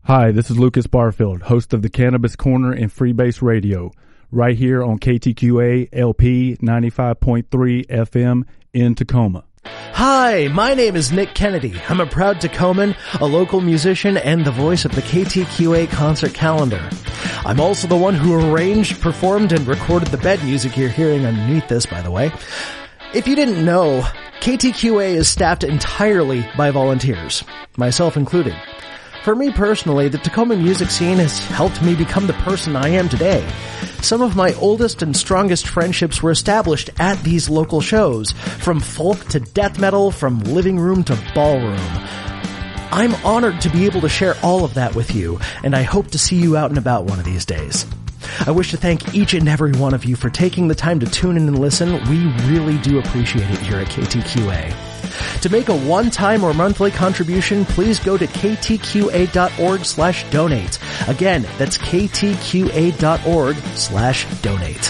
Hi, this is Lucas Barfield, host of the Cannabis Corner and Freebase Radio, right here on KTQA LP 95.3 FM in Tacoma. Hi, my name is Nick Kennedy. I'm a proud Tacoman, a local musician, and the voice of the KTQA concert calendar. I'm also the one who arranged, performed, and recorded the bed music you're hearing underneath this, by the way. If you didn't know, KTQA is staffed entirely by volunteers, myself included. For me personally, the Tacoma music scene has helped me become the person I am today. Some of my oldest and strongest friendships were established at these local shows, from folk to death metal, from living room to ballroom. I'm honored to be able to share all of that with you, and I hope to see you out and about one of these days. I wish to thank each and every one of you for taking the time to tune in and listen. We really do appreciate it here at KTQA. To make a one-time or monthly contribution, please go to ktqa.org/donate. Again, that's ktqa.org/donate.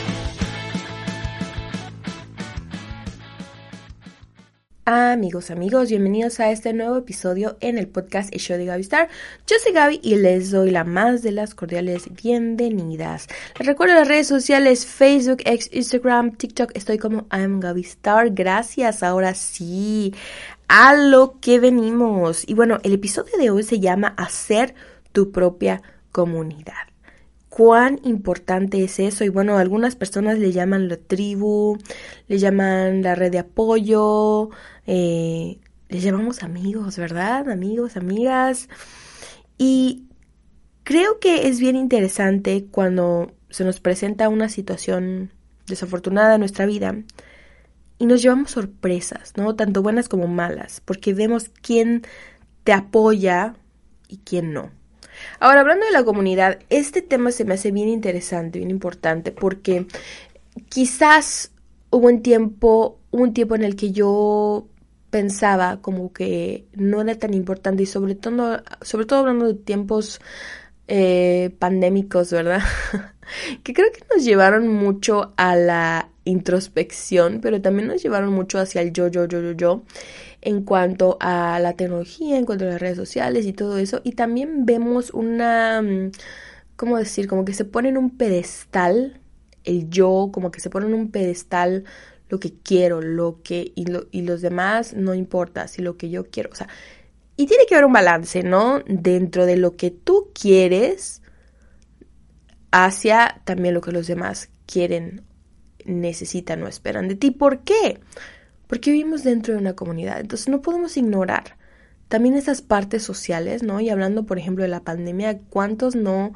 Amigos, bienvenidos a este nuevo episodio en el podcast El Show de Gaby Star. Yo soy Gaby y les doy la más de las cordiales bienvenidas. Les recuerdo las redes sociales, Facebook, X, Instagram, TikTok, estoy como I'm Gaby Star. Gracias, ahora sí, a lo que venimos. Y bueno, el episodio de hoy se llama Hacer tu propia comunidad. ¿Cuán importante es eso? Y bueno, algunas personas le llaman la tribu, le llaman la red de apoyo, les llamamos amigos, ¿verdad? Amigos, amigas. Y creo que es bien interesante cuando se nos presenta una situación desafortunada en nuestra vida y nos llevamos sorpresas, ¿no? Tanto buenas como malas, porque vemos quién te apoya y quién no. Ahora, hablando de la comunidad, este tema se me hace bien interesante, bien importante, porque quizás hubo un tiempo en el que yo pensaba como que no era tan importante y sobre todo hablando de tiempos pandémicos, ¿verdad? Que creo que nos llevaron mucho a la introspección, pero también nos llevaron mucho hacia el yo, en cuanto a la tecnología, en cuanto a las redes sociales y todo eso. Y también vemos una, ¿cómo decir? Como que se pone en un pedestal el yo, como que se pone en un pedestal lo que quiero, y los demás no importa, si lo que yo quiero, o sea, y tiene que haber un balance, ¿no? Dentro de lo que tú quieres hacia también lo que los demás quieren, necesitan o esperan de ti. ¿Por qué? Porque vivimos dentro de una comunidad, entonces no podemos ignorar también esas partes sociales, ¿no? Y hablando, por ejemplo, de la pandemia, ¿cuántos no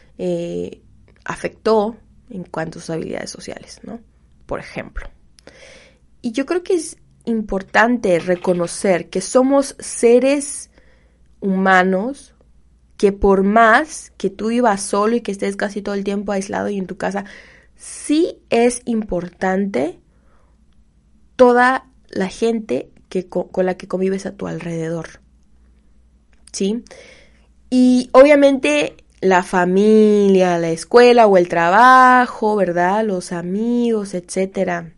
afectó en cuanto a sus habilidades sociales, ¿no? Por ejemplo. Y yo creo que es importante reconocer que somos seres humanos que por más que tú vivas solo y que estés casi todo el tiempo aislado y en tu casa, sí es importante toda la gente con la que convives a tu alrededor, ¿sí? Y obviamente la familia, la escuela o el trabajo, ¿verdad? Los amigos, etcétera.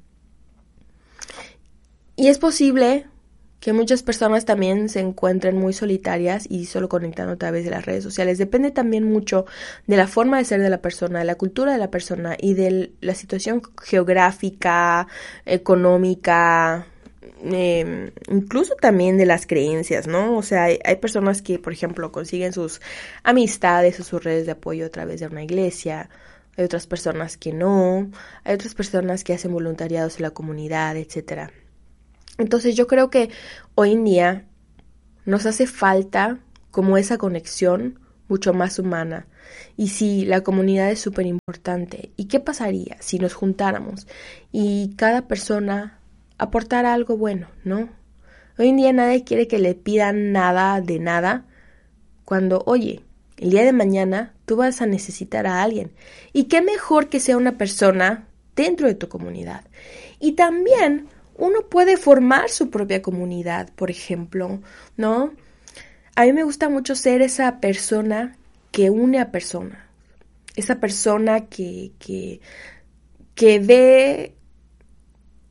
Y es posible que muchas personas también se encuentren muy solitarias y solo conectando a través de las redes sociales. Depende también mucho de la forma de ser de la persona, de la cultura de la persona y de la situación geográfica, económica, incluso también de las creencias, ¿no? O sea, hay personas que, por ejemplo, consiguen sus amistades o sus redes de apoyo a través de una iglesia. Hay otras personas que no. Hay otras personas que hacen voluntariados en la comunidad, etcétera. Entonces yo creo que hoy en día nos hace falta como esa conexión mucho más humana. Y sí, la comunidad es súper importante. ¿Y qué pasaría si nos juntáramos y cada persona aportara algo bueno, ¿no? Hoy en día nadie quiere que le pidan nada de nada cuando, oye, el día de mañana tú vas a necesitar a alguien. Y qué mejor que sea una persona dentro de tu comunidad. Y también uno puede formar su propia comunidad, por ejemplo, ¿no? A mí me gusta mucho ser esa persona que une a personas. Esa persona que ve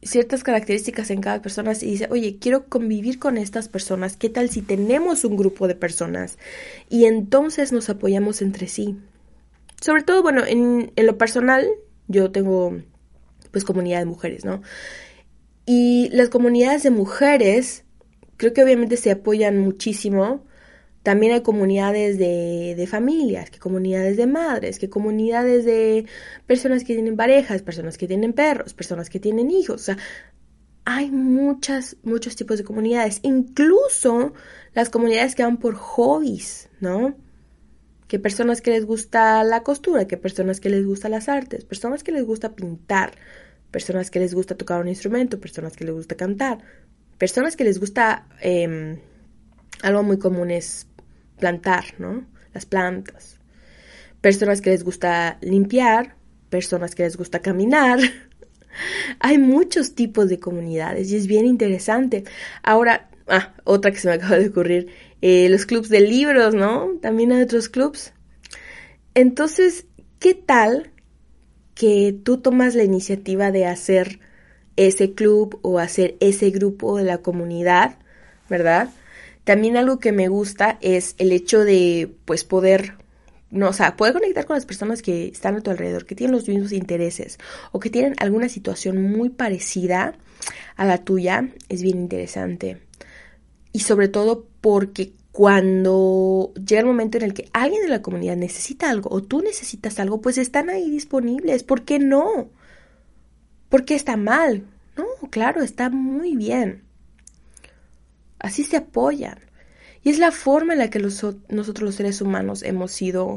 ciertas características en cada persona y dice, oye, quiero convivir con estas personas, ¿qué tal si tenemos un grupo de personas? Y entonces nos apoyamos entre sí. Sobre todo, bueno, en lo personal, yo tengo pues comunidad de mujeres, ¿no? Y las comunidades de mujeres, creo que obviamente se apoyan muchísimo. También hay comunidades de familias, que comunidades de madres, que comunidades de personas que tienen parejas, personas que tienen perros, personas que tienen hijos. O sea, hay muchos tipos de comunidades. Incluso las comunidades que van por hobbies, ¿no? Que personas que les gusta la costura, que personas que les gusta las artes, personas que les gusta pintar, personas que les gusta tocar un instrumento, personas que les gusta cantar, personas que les gusta... algo muy común es plantar, ¿no? Las plantas. Personas que les gusta limpiar, personas que les gusta caminar. Hay muchos tipos de comunidades y es bien interesante. Ahora, otra que se me acaba de ocurrir, los clubs de libros, ¿no? También hay otros clubs. Entonces, ¿qué tal que tú tomas la iniciativa de hacer ese club o hacer ese grupo de la comunidad, ¿verdad? También algo que me gusta es el hecho de, pues, poder conectar con las personas que están a tu alrededor, que tienen los mismos intereses o que tienen alguna situación muy parecida a la tuya, es bien interesante. Y sobre todo porque cuando llega el momento en el que alguien de la comunidad necesita algo o tú necesitas algo, pues están ahí disponibles. ¿Por qué no? ¿Por qué está mal? No, claro, está muy bien. Así se apoyan. Y es la forma en la que nosotros los seres humanos hemos sido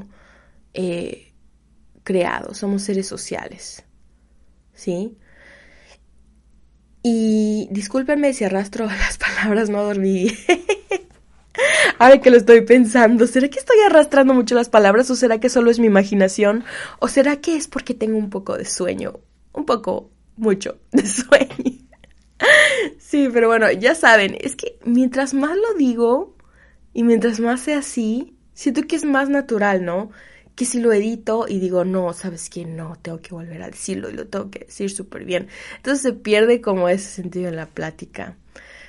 creados. Somos seres sociales. ¿Sí? Y discúlpenme si arrastro las palabras, no dormí. Ahora que lo estoy pensando, ¿será que estoy arrastrando mucho las palabras o será que solo es mi imaginación? ¿O será que es porque tengo un poco de sueño? Mucho de sueño. Sí, pero bueno, ya saben, es que mientras más lo digo y mientras más sea así, siento que es más natural, ¿no? Que si lo edito y digo, no, ¿sabes qué? No, tengo que volver a decirlo y lo tengo que decir súper bien. Entonces se pierde como ese sentido en la plática.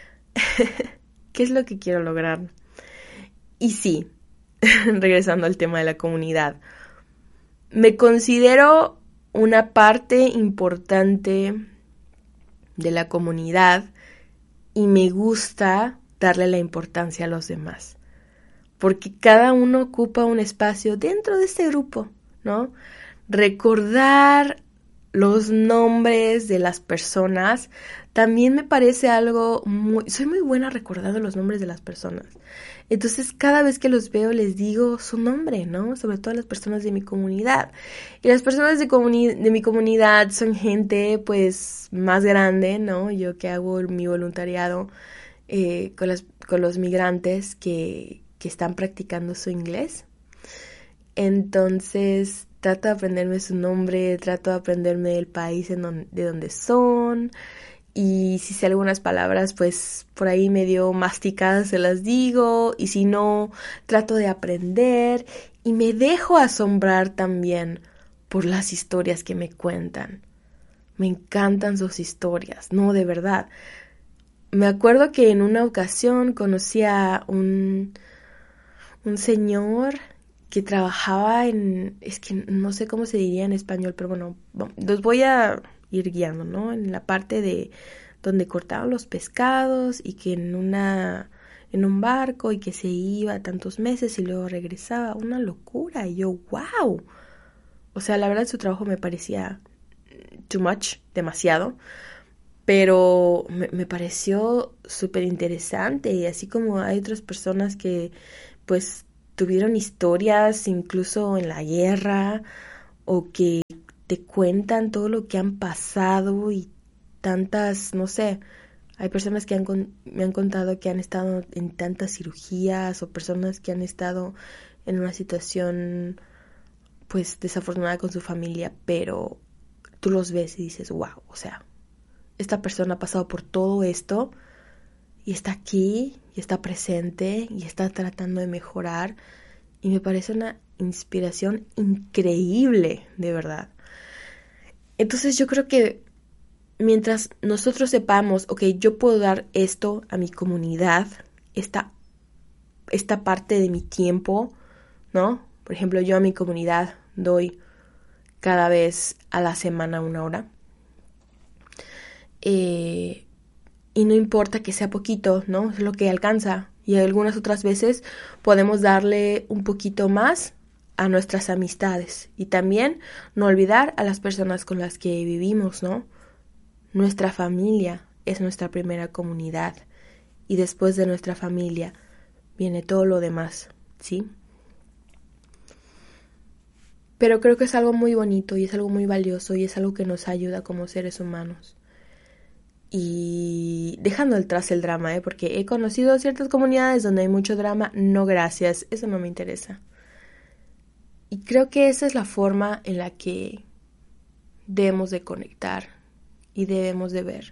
¿Qué es lo que quiero lograr? Y sí, regresando al tema de la comunidad, me considero una parte importante de la comunidad y me gusta darle la importancia a los demás, porque cada uno ocupa un espacio dentro de este grupo, ¿no? Recordar los nombres de las personas también me parece algo soy muy buena recordando los nombres de las personas. Entonces, cada vez que los veo les digo su nombre, ¿no? Sobre todo las personas de mi comunidad. Y las personas de mi comunidad son gente, pues, más grande, ¿no? Yo que hago mi voluntariado con los migrantes que están practicando su inglés. Entonces, trato de aprenderme su nombre, trato de aprenderme el país de donde son. Y si sé algunas palabras, pues por ahí medio masticadas se las digo. Y si no, trato de aprender. Y me dejo asombrar también por las historias que me cuentan. Me encantan sus historias, no, de verdad. Me acuerdo que en una ocasión conocí a un señor que trabajaba es que no sé cómo se diría en español, pero bueno, los voy a ir guiando, ¿no? En la parte de donde cortaban los pescados y que en un barco y que se iba tantos meses y luego regresaba, una locura. Y yo, wow. O sea, la verdad su trabajo me parecía too much, demasiado, pero me pareció súper interesante. Y así como hay otras personas que pues tuvieron historias incluso en la guerra o que te cuentan todo lo que han pasado y tantas, no sé, hay personas que me han contado que han estado en tantas cirugías o personas que han estado en una situación pues desafortunada con su familia, pero tú los ves y dices, wow, o sea, esta persona ha pasado por todo esto y está aquí y está presente y está tratando de mejorar y me parece una inspiración increíble, de verdad. Entonces yo creo que mientras nosotros sepamos, ok, yo puedo dar esto a mi comunidad, esta parte de mi tiempo, ¿no? Por ejemplo, yo a mi comunidad doy cada vez a la semana 1 hora. Y no importa que sea poquito, ¿no? Es lo que alcanza. Y algunas otras veces podemos darle un poquito más a nuestras amistades. Y también no olvidar a las personas con las que vivimos, ¿no? Nuestra familia es nuestra primera comunidad. Y después de nuestra familia viene todo lo demás, ¿sí? Pero creo que es algo muy bonito y es algo muy valioso y es algo que nos ayuda como seres humanos. Y dejando atrás el drama, porque he conocido ciertas comunidades donde hay mucho drama. No, gracias, eso no me interesa. Y creo que esa es la forma en la que debemos de conectar y debemos de ver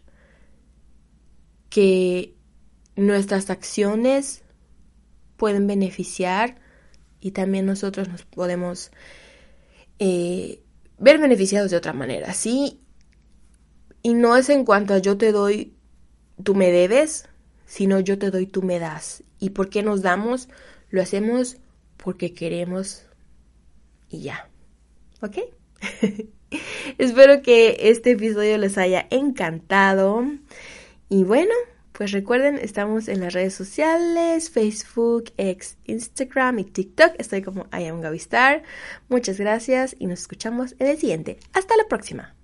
que nuestras acciones pueden beneficiar y también nosotros nos podemos ver beneficiados de otra manera, ¿sí? Y no es en cuanto a yo te doy, tú me debes, sino yo te doy, tú me das. ¿Y por qué nos damos? Lo hacemos porque queremos y ya. ¿Ok? Espero que este episodio les haya encantado. Y bueno, pues recuerden, estamos en las redes sociales, Facebook, X, Instagram y TikTok. Estoy como I am Gaby Star. Muchas gracias y nos escuchamos en el siguiente. Hasta la próxima.